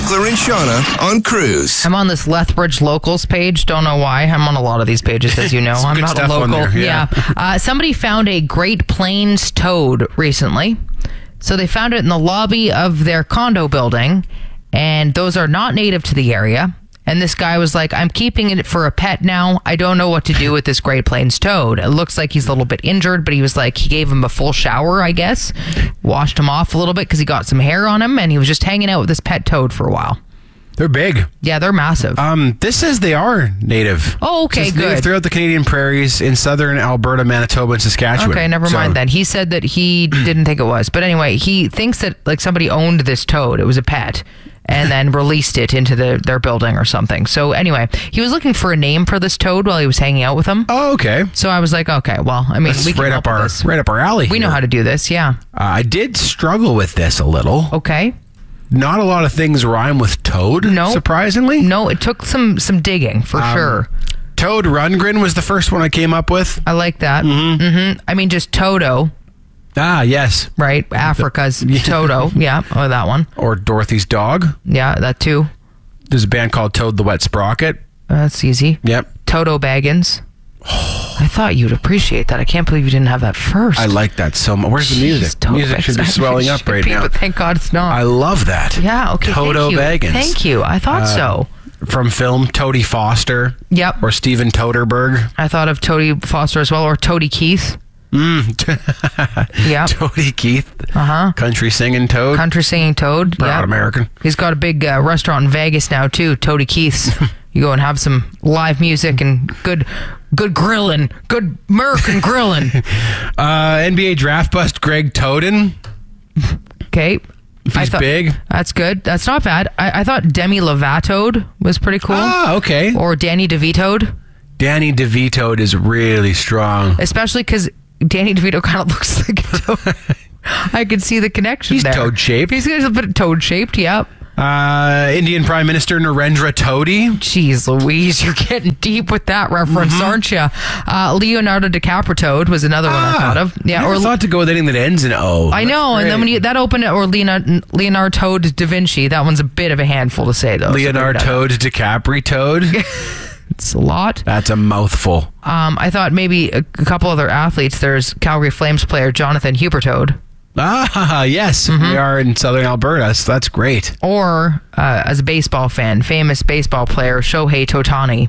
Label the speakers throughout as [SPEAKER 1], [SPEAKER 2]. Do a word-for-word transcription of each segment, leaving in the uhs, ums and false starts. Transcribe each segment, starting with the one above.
[SPEAKER 1] Beckler and Shauna on Cruise.
[SPEAKER 2] I'm on this Lethbridge locals page. Don't know why. I'm on a lot of these pages, as you know. I'm not a local.
[SPEAKER 3] There, yeah.
[SPEAKER 2] yeah. Uh, somebody found a Great Plains toad recently. So they found it in the lobby of their condo building, and those are not native to the area. And this guy was like, I'm keeping it for a pet now. I don't know what to do with this Great Plains toad. It looks like he's a little bit injured, but he was like, he gave him a full shower, I guess. Washed him off a little bit because he got some hair on him, and he was just hanging out with this pet toad for a while.
[SPEAKER 3] They're big.
[SPEAKER 2] Yeah, they're massive.
[SPEAKER 3] Um, this says they are native.
[SPEAKER 2] Oh, okay,
[SPEAKER 3] Just
[SPEAKER 2] good.
[SPEAKER 3] Native throughout the Canadian prairies in southern Alberta, Manitoba, and Saskatchewan.
[SPEAKER 2] Okay, never
[SPEAKER 3] So-
[SPEAKER 2] mind then. He said that he didn't think it was. But anyway, he thinks that like somebody owned this toad. It was a pet. And then released it into the, their building or something. So anyway, he was looking for a name for this toad while he was hanging out with them.
[SPEAKER 3] Oh, okay.
[SPEAKER 2] So I was like, okay, well, I mean,
[SPEAKER 3] This
[SPEAKER 2] we
[SPEAKER 3] is
[SPEAKER 2] can
[SPEAKER 3] right
[SPEAKER 2] help
[SPEAKER 3] up
[SPEAKER 2] with
[SPEAKER 3] our
[SPEAKER 2] this.
[SPEAKER 3] right up our alley.
[SPEAKER 2] We know
[SPEAKER 3] here.
[SPEAKER 2] how to do this, yeah.
[SPEAKER 3] Uh, I did struggle with this a little.
[SPEAKER 2] Okay.
[SPEAKER 3] Not a lot of things rhyme with toad.
[SPEAKER 2] No.
[SPEAKER 3] Surprisingly.
[SPEAKER 2] No, it took some some digging for
[SPEAKER 3] Um,
[SPEAKER 2] sure.
[SPEAKER 3] Toad Rundgren was the first one I came up with.
[SPEAKER 2] I like that. Mm-hmm. mm-hmm. I mean, just Toto,
[SPEAKER 3] Ah, yes.
[SPEAKER 2] right? Africa's Toto. Yeah, oh, that one.
[SPEAKER 3] Or Dorothy's dog.
[SPEAKER 2] Yeah, that too.
[SPEAKER 3] There's a band called Toad the Wet Sprocket.
[SPEAKER 2] Uh, that's easy.
[SPEAKER 3] Yep.
[SPEAKER 2] Toto Baggins. I thought you'd appreciate that. I can't believe you didn't have that first.
[SPEAKER 3] I like that so much. Where's the music?
[SPEAKER 2] Jeez, Toto
[SPEAKER 3] music should be
[SPEAKER 2] Baggins.
[SPEAKER 3] swelling
[SPEAKER 2] It
[SPEAKER 3] up
[SPEAKER 2] should
[SPEAKER 3] right
[SPEAKER 2] be,
[SPEAKER 3] now.
[SPEAKER 2] But thank God it's not.
[SPEAKER 3] I love that.
[SPEAKER 2] Yeah, okay.
[SPEAKER 3] Toto
[SPEAKER 2] thank you.
[SPEAKER 3] Baggins.
[SPEAKER 2] Thank you. I thought
[SPEAKER 3] Uh,
[SPEAKER 2] so.
[SPEAKER 3] From film Toady Foster.
[SPEAKER 2] Yep.
[SPEAKER 3] Or Steven Toderberg.
[SPEAKER 2] I thought of Toady Foster as well, or Toady Keith.
[SPEAKER 3] Mm.
[SPEAKER 2] Yeah.
[SPEAKER 3] Toady Keith.
[SPEAKER 2] Uh-huh.
[SPEAKER 3] Country singing Toad.
[SPEAKER 2] Country singing Toad.
[SPEAKER 3] Proud
[SPEAKER 2] Yep.
[SPEAKER 3] American.
[SPEAKER 2] He's got a big uh, restaurant in Vegas now, too, Toady Keith's. You go and have some live music and good good grilling. Good American grilling.
[SPEAKER 3] Uh, N B A draft bust Greg Toden.
[SPEAKER 2] Okay.
[SPEAKER 3] If
[SPEAKER 2] I
[SPEAKER 3] he's
[SPEAKER 2] thought-
[SPEAKER 3] big.
[SPEAKER 2] That's good. That's not bad. I, I thought Demi Lovato was pretty cool.
[SPEAKER 3] Ah, okay.
[SPEAKER 2] Or Danny DeVito.
[SPEAKER 3] Danny DeVito is really strong.
[SPEAKER 2] Especially because Danny DeVito kind of looks like a toad. I could see the connection
[SPEAKER 3] He's
[SPEAKER 2] there.
[SPEAKER 3] toad-shaped.
[SPEAKER 2] He's a bit toad-shaped, yep.
[SPEAKER 3] Uh, Indian Prime Minister Narendra Todi.
[SPEAKER 2] Jeez Louise, you're getting deep with that reference,
[SPEAKER 3] Mm-hmm.
[SPEAKER 2] aren't you? Uh, Leonardo DiCaprio was another one I thought of. Yeah,
[SPEAKER 3] I never
[SPEAKER 2] or
[SPEAKER 3] thought to go with anything that ends in O.
[SPEAKER 2] I know, and then when you that opened it, or Leonardo, Leonardo Toad da Vinci, that one's a bit of a handful to say though. so
[SPEAKER 3] Leonardo
[SPEAKER 2] maybe
[SPEAKER 3] Toad DiCaprio Toad.
[SPEAKER 2] It's a lot.
[SPEAKER 3] That's a mouthful.
[SPEAKER 2] Um, I thought maybe a, a couple other athletes. There's Calgary Flames player Jonathan Hubertode.
[SPEAKER 3] Ah, yes.
[SPEAKER 2] Mm-hmm.
[SPEAKER 3] We are in southern Alberta, so that's great.
[SPEAKER 2] Or, uh, as a baseball fan, famous baseball player Shohei Totani.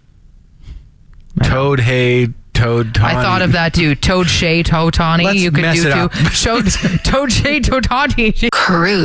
[SPEAKER 3] Toad, hey, Toad, Tawny.
[SPEAKER 2] I thought of that too. Toad Shea Totani.
[SPEAKER 3] Let's
[SPEAKER 2] You could
[SPEAKER 3] mess
[SPEAKER 2] do
[SPEAKER 3] it
[SPEAKER 2] too.
[SPEAKER 3] up.
[SPEAKER 2] Show, Toad Shea Totani.
[SPEAKER 4] Cruise.